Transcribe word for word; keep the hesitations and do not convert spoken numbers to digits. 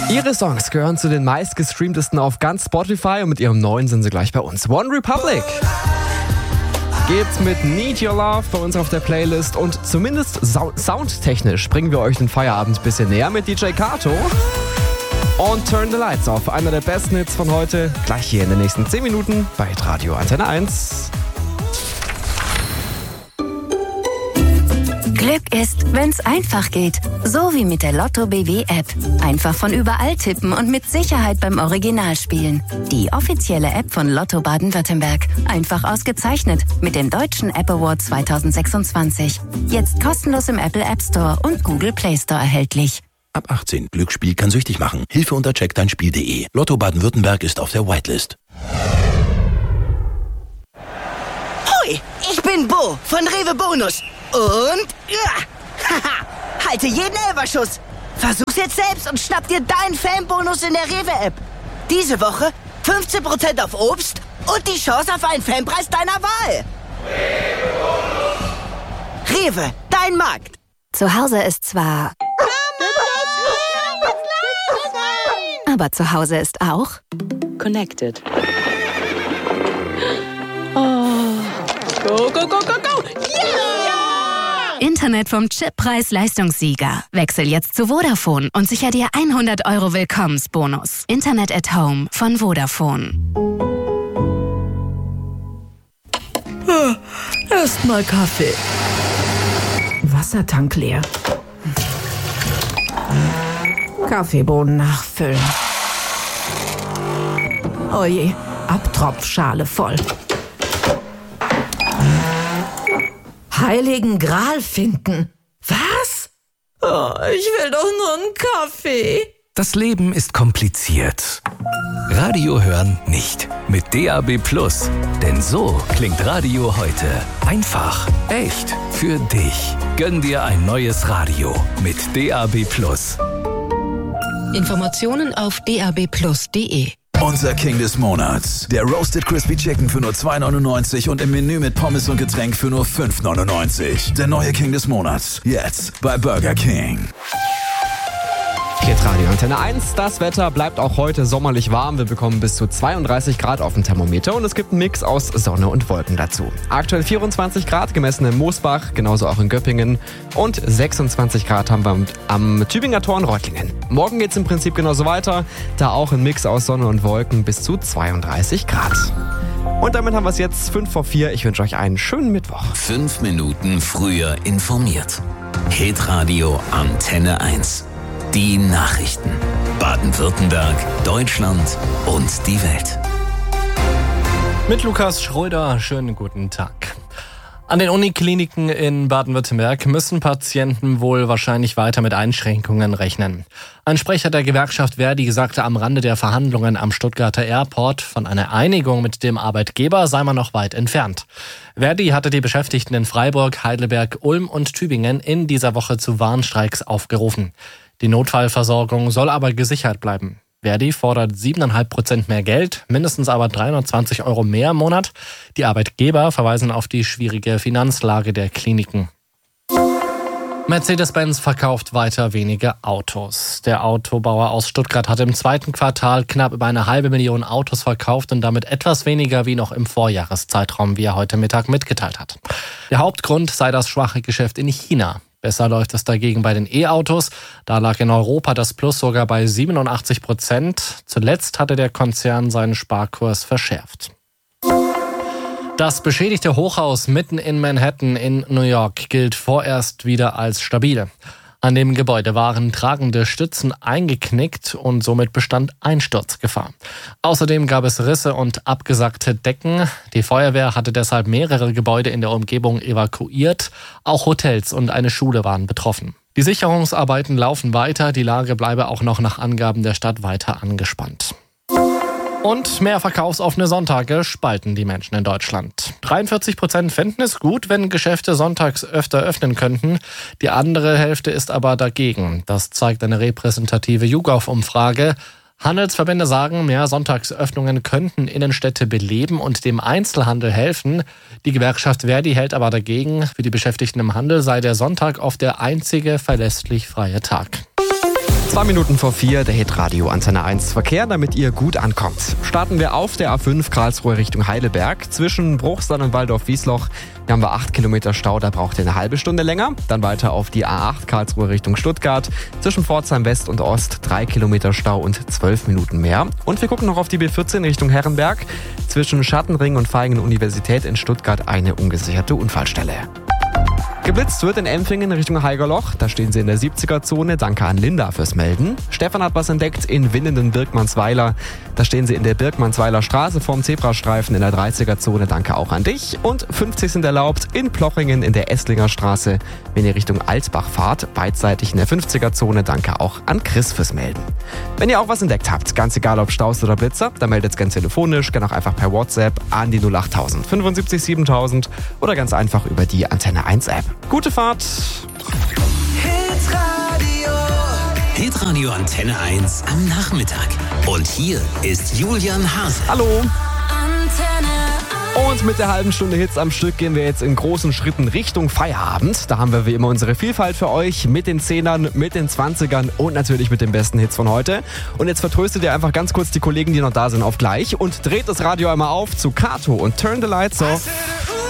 Ihre Songs gehören zu den meistgestreamtesten auf ganz Spotify und mit ihrem neuen sind sie gleich bei uns. One Republic geht's mit Need Your Love bei uns auf der Playlist und zumindest soundtechnisch bringen wir euch den Feierabend ein bisschen näher mit D J Kato. Und Turn the Lights Off, einer der besten Hits von heute, gleich hier in den nächsten zehn Minuten bei Radio Antenne eins. Glück ist, wenn's einfach geht. So wie mit der Lotto B W App. Einfach von überall tippen und mit Sicherheit beim Original spielen. Die offizielle App von Lotto Baden-Württemberg. Einfach ausgezeichnet mit dem Deutschen App Award zwanzig sechsundzwanzig. Jetzt kostenlos im Apple App Store und Google Play Store erhältlich. Ab achtzehn. Glücksspiel kann süchtig machen. Hilfe unter check dein spiel punkt de. Lotto Baden-Württemberg ist auf der Whitelist. Hoi, ich bin Bo von Rewe Bonus. Und ja, haha, halte jeden Elferschuss. Versuch's jetzt selbst und schnapp dir deinen Fanbonus in der Rewe-App. Diese Woche fünfzehn Prozent auf Obst und die Chance auf einen Fanpreis deiner Wahl. Rewe, Rewe, dein Markt. Zu Hause ist zwar... Aber zu Hause ist auch... Connected. Oh. Go, go, go, go, go! Yeah! Internet vom Chippreis-Leistungssieger. Wechsel jetzt zu Vodafone und sicher dir hundert Euro Willkommensbonus. Internet at Home von Vodafone. Erstmal Kaffee. Wassertank leer. Kaffeebohnen nachfüllen. Oje, Abtropfschale voll. Heiligen Gral finden. Was? Oh, ich will doch nur einen Kaffee. Das Leben ist kompliziert. Radio hören nicht. Mit D A B Plus. Denn so klingt Radio heute. Einfach, echt, für dich. Gönn dir ein neues Radio mit D A B Plus. Informationen auf d a b plus punkt de. Unser King des Monats. Der Roasted Crispy Chicken für nur zwei neunundneunzig und im Menü mit Pommes und Getränk für nur fünf neunundneunzig. Der neue King des Monats. Jetzt bei Burger King. Hier ist Radio Antenne eins. Das Wetter bleibt auch heute sommerlich warm. Wir bekommen bis zu zweiunddreißig Grad auf dem Thermometer und es gibt einen Mix aus Sonne und Wolken dazu. Aktuell vierundzwanzig Grad gemessen in Moosbach, genauso auch in Göppingen und sechsundzwanzig Grad haben wir am Tübinger Tor in Reutlingen. Morgen geht es im Prinzip genauso weiter, da auch ein Mix aus Sonne und Wolken bis zu zweiunddreißig Grad. Und damit haben wir es jetzt fünf vor vier. Ich wünsche euch einen schönen Mittwoch. Fünf Minuten früher informiert. Hitradio Antenne eins. Die Nachrichten. Baden-Württemberg, Deutschland und die Welt. Mit Lukas Schröder, schönen guten Tag. An den Unikliniken in Baden-Württemberg müssen Patienten wohl wahrscheinlich weiter mit Einschränkungen rechnen. Ein Sprecher der Gewerkschaft Verdi sagte am Rande der Verhandlungen am Stuttgarter Airport, von einer Einigung mit dem Arbeitgeber sei man noch weit entfernt. Verdi hatte die Beschäftigten in Freiburg, Heidelberg, Ulm und Tübingen in dieser Woche zu Warnstreiks aufgerufen. Die Notfallversorgung soll aber gesichert bleiben. Verdi fordert sieben Komma fünf Prozent mehr Geld, mindestens aber dreihundertzwanzig Euro mehr im Monat. Die Arbeitgeber verweisen auf die schwierige Finanzlage der Kliniken. Mercedes-Benz verkauft weiter weniger Autos. Der Autobauer aus Stuttgart hat im zweiten Quartal knapp über eine halbe Million Autos verkauft und damit etwas weniger wie noch im Vorjahreszeitraum, wie er heute Mittag mitgeteilt hat. Der Hauptgrund sei das schwache Geschäft in China. Besser läuft es dagegen bei den E-Autos. Da lag in Europa das Plus sogar bei siebenundachtzig Prozent. Zuletzt hatte der Konzern seinen Sparkurs verschärft. Das beschädigte Hochhaus mitten in Manhattan in New York gilt vorerst wieder als stabil. An dem Gebäude waren tragende Stützen eingeknickt und somit bestand Einsturzgefahr. Außerdem gab es Risse und abgesackte Decken. Die Feuerwehr hatte deshalb mehrere Gebäude in der Umgebung evakuiert. Auch Hotels und eine Schule waren betroffen. Die Sicherungsarbeiten laufen weiter. Die Lage bleibe auch noch nach Angaben der Stadt weiter angespannt. Und mehr verkaufsoffene Sonntage spalten die Menschen in Deutschland. dreiundvierzig Prozent fänden es gut, wenn Geschäfte sonntags öfter öffnen könnten. Die andere Hälfte ist aber dagegen. Das zeigt eine repräsentative YouGov-Umfrage. Handelsverbände sagen, mehr Sonntagsöffnungen könnten Innenstädte beleben und dem Einzelhandel helfen. Die Gewerkschaft Verdi hält aber dagegen. Für die Beschäftigten im Handel sei der Sonntag oft der einzige verlässlich freie Tag. Zwei Minuten vor vier, der Hitradio Antenne eins Verkehr, damit ihr gut ankommt. Starten wir auf der A fünf Karlsruhe Richtung Heidelberg. Zwischen Bruchsal und Waldorf-Wiesloch hier haben wir acht Kilometer Stau, da braucht ihr eine halbe Stunde länger. Dann weiter auf die A acht Karlsruhe Richtung Stuttgart. Zwischen Pforzheim West und Ost drei Kilometer Stau und zwölf Minuten mehr. Und wir gucken noch auf die B vierzehn Richtung Herrenberg. Zwischen Schattenring und Vaihingen Universität in Stuttgart eine ungesicherte Unfallstelle. Geblitzt wird in Empfingen Richtung Haigerloch. Da stehen sie in der siebziger-Zone. Danke an Linda fürs Melden. Stefan hat was entdeckt in Winnenden-Birkmannsweiler. Da stehen sie in der Birkmannsweiler Straße vorm Zebrastreifen in der dreißiger-Zone. Danke auch an dich. Und fünfzig sind erlaubt in Plochingen in der Esslinger Straße. Wenn ihr Richtung Alsbach fahrt, beidseitig in der fünfziger-Zone. Danke auch an Chris fürs Melden. Wenn ihr auch was entdeckt habt, ganz egal ob Staus oder Blitzer, dann meldet ganz telefonisch, gerne auch einfach per WhatsApp an die null acht tausend fünfundsiebzig siebentausend oder ganz einfach über die Antenne eins App. Gute Fahrt! Hitradio. Hitradio Antenne eins am Nachmittag. Und hier ist Julian Hase. Hallo! Und mit der halben Stunde Hits am Stück gehen wir jetzt in großen Schritten Richtung Feierabend. Da haben wir wie immer unsere Vielfalt für euch mit den Zehnern, mit den Zwanzigern und natürlich mit den besten Hits von heute. Und jetzt vertröstet ihr einfach ganz kurz die Kollegen, die noch da sind, auf gleich und dreht das Radio einmal auf zu Kato und Turn the Lights Off.